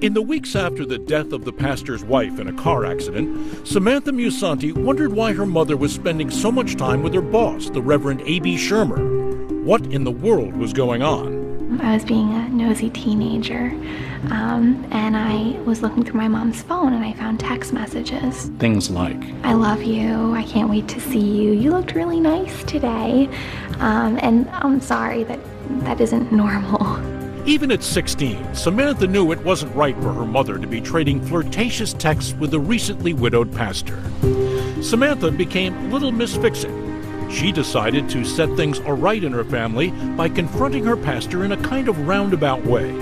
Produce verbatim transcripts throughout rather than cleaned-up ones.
In the weeks after the death of the pastor's wife in a car accident, Samantha Musanti wondered why her mother was spending so much time with her boss, the Reverend A B Shermer. What in the world was going on? I was being a nosy teenager, um, and I was looking through my mom's phone and I found text messages. Things like, I love you, I can't wait to see you, you looked really nice today, um, and I'm sorry that that isn't normal. Even at sixteen, Samantha knew it wasn't right for her mother to be trading flirtatious texts with a recently widowed pastor. Samantha became Little Miss Fix-It. She decided to set things aright in her family by confronting her pastor in a kind of roundabout way.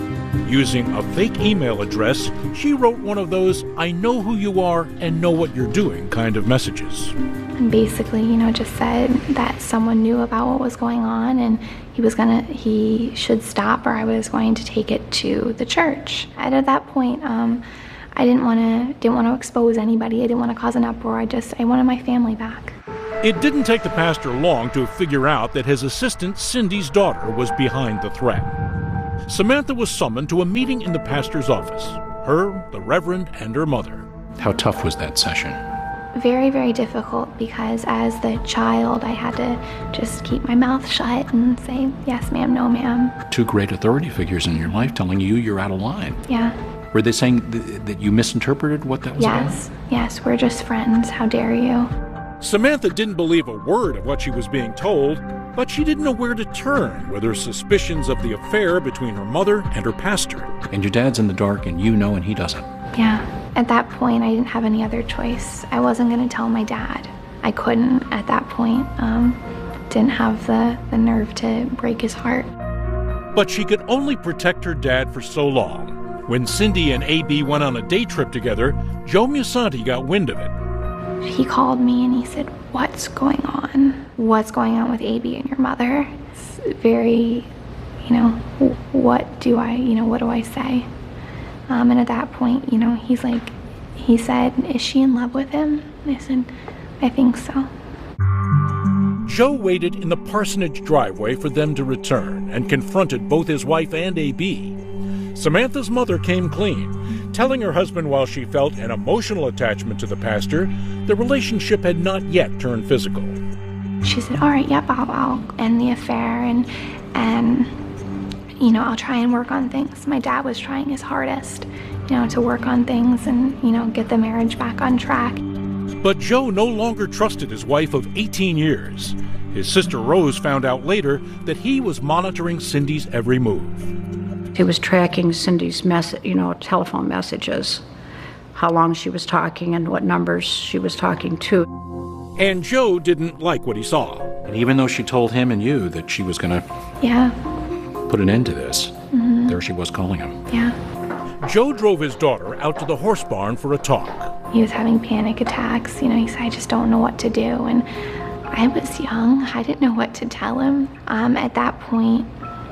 Using a fake email address, she wrote one of those I know who you are and know what you're doing kind of messages. And basically, you know, just said that someone knew about what was going on and he was gonna, he should stop or I was going to take it to the church. And at that point, um, I didn't want to, didn't want to expose anybody. I didn't want to cause an uproar. I just, I wanted my family back. It didn't take the pastor long to figure out that his assistant, Cindy's daughter, was behind the threat. Samantha was summoned to a meeting in the pastor's office. Her, the Reverend, and her mother. How tough was that session? Very, very difficult because as the child, I had to just keep my mouth shut and say, yes, ma'am, no, ma'am. Two great authority figures in your life telling you you're out of line. Yeah. Were they saying th- that you misinterpreted what that was yes. about? Yes, we're just friends. How dare you? Samantha didn't believe a word of what she was being told, but she didn't know where to turn with her suspicions of the affair between her mother and her pastor. And your dad's in the dark and you know and he doesn't. Yeah. At that point, I didn't have any other choice. I wasn't going to tell my dad. I couldn't at that point. Um, didn't have the, the nerve to break his heart. But she could only protect her dad for so long. When Cindy and A B went on a day trip together, Joe Musanti got wind of it. He called me and he said, what's going on? What's going on with A B and your mother? It's very, you know, what do I, you know, what do I say? Um, and at that point, you know, he's like, he said, is she in love with him? And I said, I think so. Joe waited in the parsonage driveway for them to return and confronted both his wife and A B. Samantha's mother came clean, telling her husband while she felt an emotional attachment to the pastor, the relationship had not yet turned physical. She said, all right, yep, I'll, I'll end the affair and, and, you know, I'll try and work on things. My dad was trying his hardest, you know, to work on things and, you know, get the marriage back on track. But Joe no longer trusted his wife of eighteen years. His sister Rose found out later that he was monitoring Cindy's every move. He was tracking Cindy's mess, you know, telephone messages, how long she was talking and what numbers she was talking to. And Joe didn't like what he saw. And even though she told him and you that she was going to Yeah. put an end to this, Mm-hmm. there she was calling him. Yeah. Joe drove his daughter out to the horse barn for a talk. He was having panic attacks. You know, he said, I just don't know what to do. And I was young. I didn't know what to tell him. Um, at that point,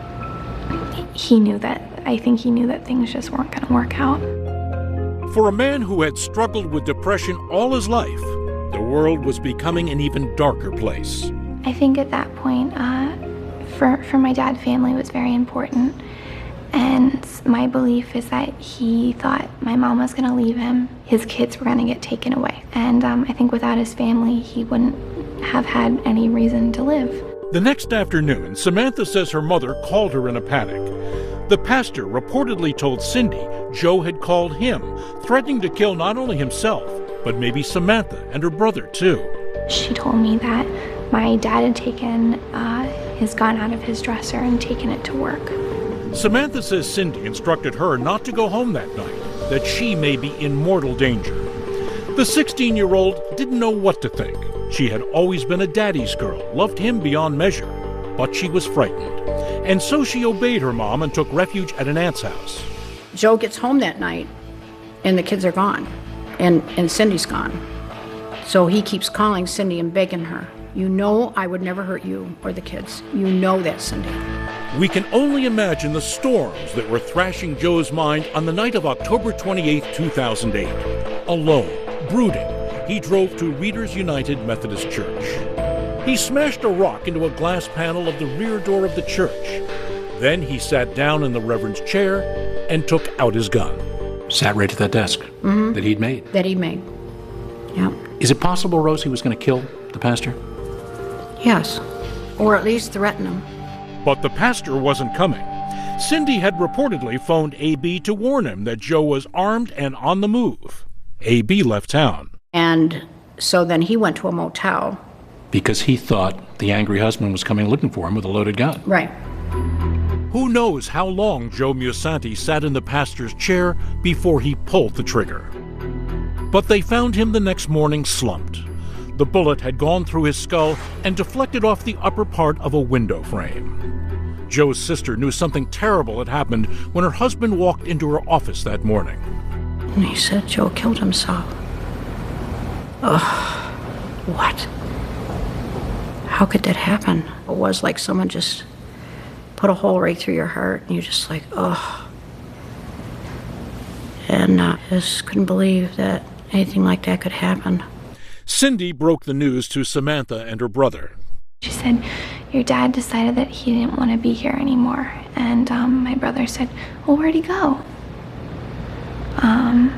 he knew that, I think he knew that things just weren't going to work out. For a man who had struggled with depression all his life, the world was becoming an even darker place. I think at that point, uh, for, for my dad, family was very important. And my belief is that he thought my mom was going to leave him, his kids were going to get taken away. And um, I think without his family, he wouldn't have had any reason to live. The next afternoon, Samantha says her mother called her in a panic. The pastor reportedly told Cindy Joe had called him, threatening to kill not only himself, but maybe Samantha and her brother too. She told me that my dad had taken uh, his gun out of his dresser and taken it to work. Samantha says Cindy instructed her not to go home that night, that she may be in mortal danger. The sixteen-year-old didn't know what to think. She had always been a daddy's girl, loved him beyond measure, but she was frightened. And so she obeyed her mom and took refuge at an aunt's house. Joe gets home that night and the kids are gone and, and Cindy's gone. So he keeps calling Cindy and begging her, you know I would never hurt you or the kids. You know that, Cindy. We can only imagine the storms that were thrashing Joe's mind on the night of October twenty-eighth, two thousand eight. Alone, brooding, he drove to Readers United Methodist Church. He smashed a rock into a glass panel of the rear door of the church. Then he sat down in the Reverend's chair and took out his gun. Sat right at that desk Mm-hmm. that he'd made. that he made. Yeah. Is it possible, Rose, he was going to kill the pastor? Yes. Or at least threaten him. But the pastor wasn't coming. Cindy had reportedly phoned A B to warn him that Joe was armed and on the move. A B left town. And so then he went to a motel. Because he thought the angry husband was coming looking for him with a loaded gun. Right. Who knows how long Joe Musanti sat in the pastor's chair before he pulled the trigger. But they found him the next morning slumped. The bullet had gone through his skull and deflected off the upper part of a window frame. Joe's sister knew something terrible had happened when her husband walked into her office that morning. And he said Joe killed himself. Ugh. What? How could that happen? It was like someone just put a hole right through your heart, and you're just like, ugh. And I uh, just couldn't believe that anything like that could happen. Cindy broke the news to Samantha and her brother. She said, your dad decided that he didn't want to be here anymore. And um, my brother said, well, where'd he go? Um,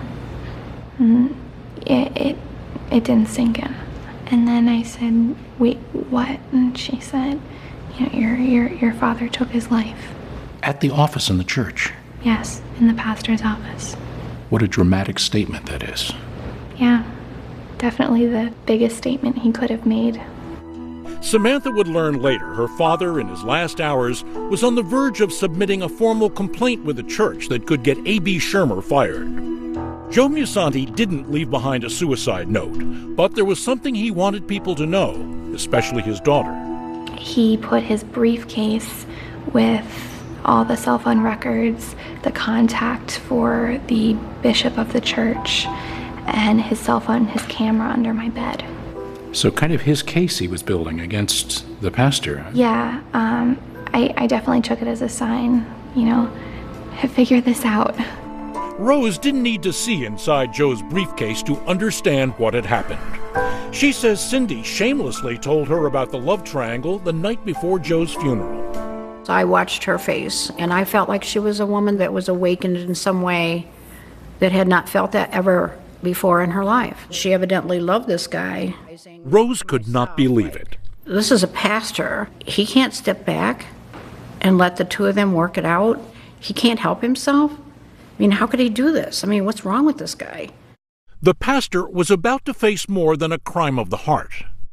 it, it, it didn't sink in. And then I said, wait, what? And she said, you know, your, your, your father took his life. At the office in the church. Yes, in the pastor's office. What a dramatic statement that is. Yeah, definitely the biggest statement he could have made. Samantha would learn later her father, in his last hours, was on the verge of submitting a formal complaint with the church that could get A B Shermer fired. Joe Musanti didn't leave behind a suicide note, but there was something he wanted people to know, especially his daughter. He put his briefcase with all the cell phone records, the contact for the bishop of the church, and his cell phone, his camera under my bed. So kind of his case he was building against the pastor. Yeah, um, I, I definitely took it as a sign, you know, figure this out. Rose didn't need to see inside Joe's briefcase to understand what had happened. She says Cindy shamelessly told her about the love triangle the night before Joe's funeral. So I watched her face, and I felt like she was a woman that was awakened in some way that had not felt that ever before in her life. She evidently loved this guy. Rose could not believe it. This is a pastor. He can't step back and let the two of them work it out. He can't help himself. I mean, how could he do this? I mean, what's wrong with this guy? The pastor was about to face more than a crime of the heart.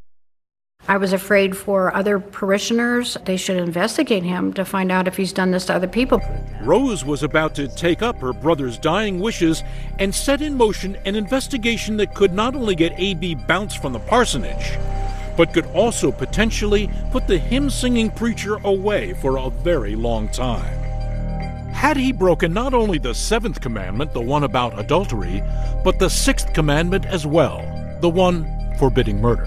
I was afraid for other parishioners. They should investigate him to find out if he's done this to other people. Rose was about to take up her brother's dying wishes and set in motion an investigation that could not only get A B bounced from the parsonage, but could also potentially put the hymn-singing preacher away for a very long time. Had he broken not only the seventh commandment, the one about adultery, but the sixth commandment as well, the one forbidding murder?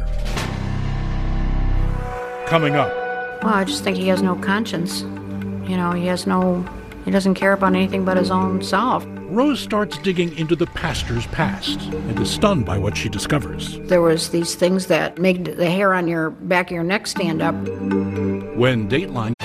Coming up. Well, I just think he has no conscience. You know, he has no, he doesn't care about anything but his own self. Rose starts digging into the pastor's past and is stunned by what she discovers. There was these things that made the hair on your back of your neck stand up. When Dateline